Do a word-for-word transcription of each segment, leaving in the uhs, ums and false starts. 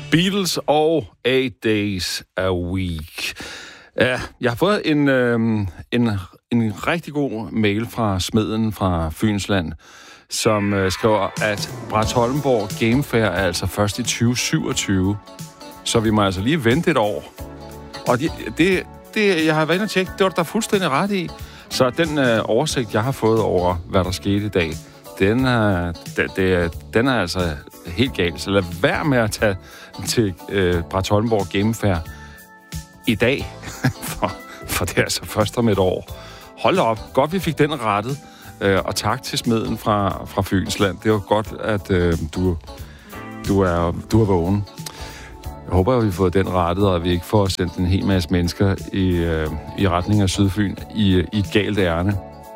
Beatles og Eight Days a Week. Ja, jeg har fået en, øh, en, en rigtig god mail fra smeden fra Fynsland, som øh, skriver, at Brahetrolleborg Game Fair er altså først i tyve syvogtyve. Så vi må altså lige vente et år. Og det, det, det jeg har været inde og tjekke, det var der fuldstændig ret i. Så den øh, oversigt, jeg har fået over, hvad der skete i dag, den er, det, det, den er altså helt galt. Så lad være med at tage til øh, Brahetrolleborg Game Fair i dag, for, for det er altså først om et år. Hold op, godt vi fik den rettet, øh, og tak til smeden fra, fra Fynsland. Det var godt, at øh, du, du, er, du er vågen. Jeg håber, at vi har fået den rettet, og at vi ikke får sendt en hel masse mennesker i, øh, i retning af Sydfyn i, i et galt ærne.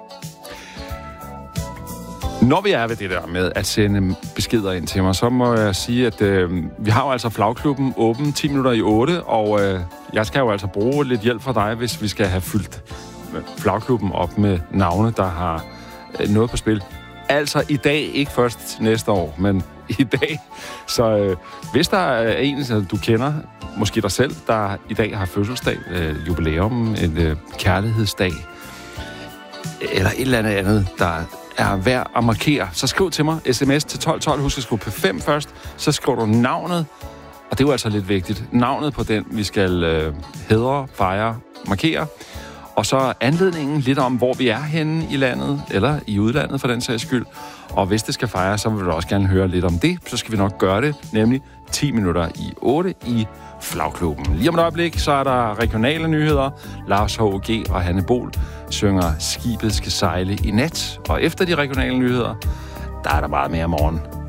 Når vi er ved det der med at sende beskeder ind til mig, så må jeg sige, at øh, vi har jo altså Flagklubben åben ti minutter i otte, og øh, jeg skal jo altså bruge lidt hjælp fra dig, hvis vi skal have fyldt Flagklubben op med navne, der har øh, noget på spil. Altså i dag, ikke først næste år, men i dag. Så øh, hvis der er en, som du kender, måske dig selv, der i dag har fødselsdag, øh, jubilæum, en øh, kærlighedsdag, eller et eller andet andet, der er værd at markere, så skriv til mig sms til tolv tolv. Husk at skrive P fem først, så skriver du navnet, og det er jo altså lidt vigtigt. Navnet på den, vi skal øh, hædre, fejre, markere. Og så anledningen lidt om, hvor vi er henne i landet, eller i udlandet for den sags skyld. Og hvis det skal fejres, så vil vi også gerne høre lidt om det. Så skal vi nok gøre det, nemlig ti minutter i otte i Flagklubben. Lige om et øjeblik, så er der regionale nyheder. Lars H G og Hanne Bol synger Skibet skal sejle i nat. Og efter de regionale nyheder, der er der meget mere morgen.